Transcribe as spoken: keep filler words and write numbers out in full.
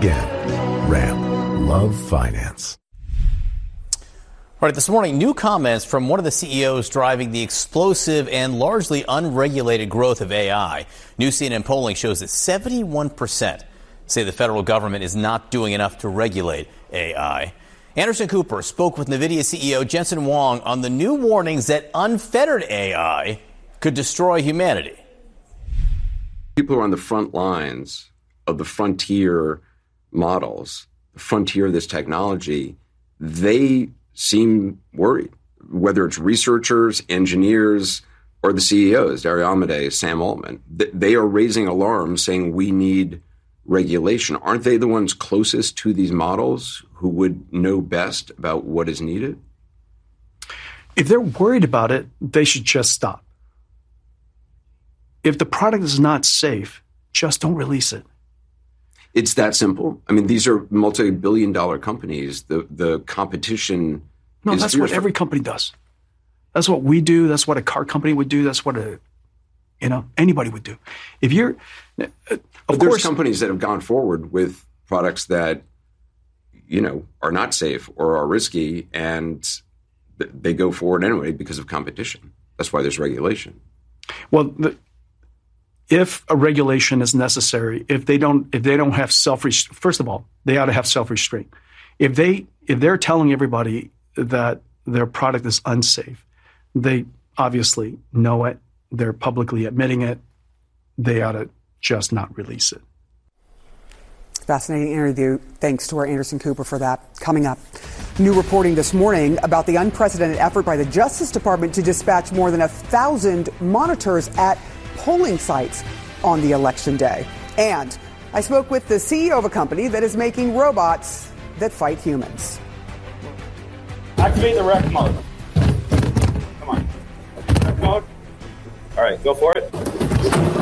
again. Ram. Love finance. All right, this morning, new comments from one of the C E Os driving the explosive and largely unregulated growth of A I. New C N N polling shows that seventy-one percent say the federal government is not doing enough to regulate A I. Anderson Cooper spoke with NVIDIA C E O Jensen Huang on the new warnings that unfettered A I could destroy humanity. People who are on the front lines of the frontier models, the frontier of this technology, they seem worried, whether it's researchers, engineers, or the C E Os, Dario Amodei, Sam Altman. They are raising alarms saying we need regulation. Aren't they the ones closest to these models who would know best about what is needed? If they're worried about it, they should just stop. If the product is not safe, just don't release it. It's that simple. I mean, these are multi-billion dollar companies. The the competition No, is that's fierce. what every company does. That's what we do. That's what a car company would do. That's what a, you know, anybody would do. If you're, of but course, there's companies that have gone forward with products that, you know, are not safe or are risky, and th- they go forward anyway because of competition. That's why there's regulation. well, the, if a regulation is necessary, if they don't, if they don't have self, first of all, they ought to have self-restraint. If they, if they're telling everybody that their product is unsafe, they obviously know it. They're publicly admitting it. They ought to just not release it. Fascinating interview. Thanks to our Anderson Cooper for that. Coming up, new reporting this morning about the unprecedented effort by the Justice Department to dispatch more than a thousand monitors at polling sites on the election day. And I spoke with the C E O of a company that is making robots that fight humans. Activate the rec mode. Come on. Rec mode. All right, go for it.